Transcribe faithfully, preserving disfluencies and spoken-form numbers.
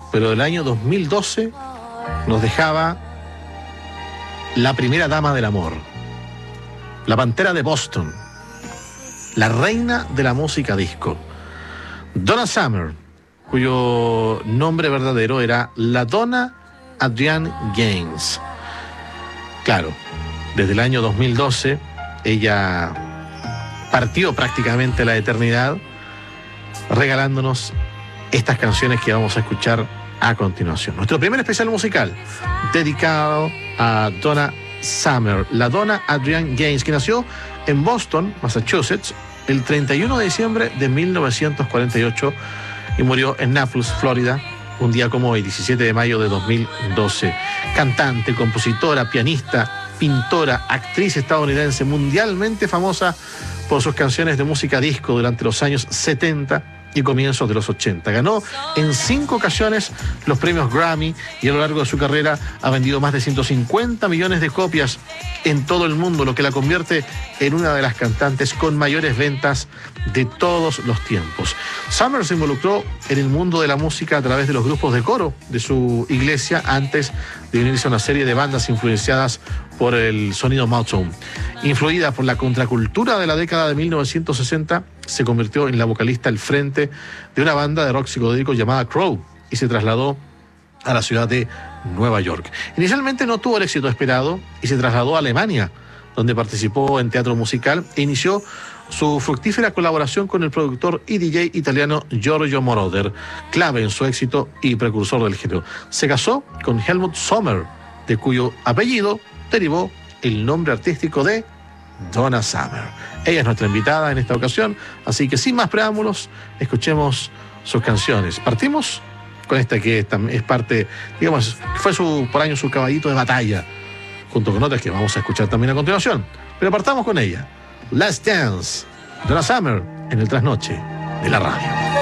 pero del año dos mil doce nos dejaba la primera dama del amor, la pantera de Boston, la reina de la música disco, Donna Summer, cuyo nombre verdadero era la Donna Adrienne Gaines. Claro, desde el año dos mil doce ella partió prácticamente a la eternidad, regalándonos estas canciones que vamos a escuchar a continuación. Nuestro primer especial musical dedicado a Donna Summer, la Donna Adrienne Gaines, que nació en Boston, Massachusetts, el treinta y uno de diciembre de mil novecientos cuarenta y ocho y murió en Naples, Florida, un día como hoy, diecisiete de mayo de dos mil doce. Cantante, compositora, pianista, pintora, actriz estadounidense, mundialmente famosa por sus canciones de música disco durante los años setenta y comienzos de los ochenta. Ganó en cinco ocasiones los premios Grammy y a lo largo de su carrera ha vendido más de ciento cincuenta millones de copias en todo el mundo, lo que la convierte en una de las cantantes con mayores ventas de todos los tiempos. Summer se involucró en el mundo de la música a través de los grupos de coro de su iglesia antes de unirse a una serie de bandas influenciadas por el sonido Motown. Influida por la contracultura de la década de mil novecientos sesenta, se convirtió en la vocalista al frente de una banda de rock psicodélico llamada Crow y se trasladó a la ciudad de Nueva York. Inicialmente no tuvo el éxito esperado y se trasladó a Alemania, donde participó en teatro musical e inició su fructífera colaboración con el productor y D J italiano Giorgio Moroder, clave en su éxito y precursor del género. Se casó con Helmut Sommer, de cuyo apellido derivó el nombre artístico de Donna Summer. Ella es nuestra invitada en esta ocasión, así que sin más preámbulos, escuchemos sus canciones. Partimos con esta que es parte, digamos, fue su, por años su caballito de batalla, junto con otras que vamos a escuchar también a continuación. Pero partamos con ella. Last Dance, Donna Summer, en el trasnoche de la radio.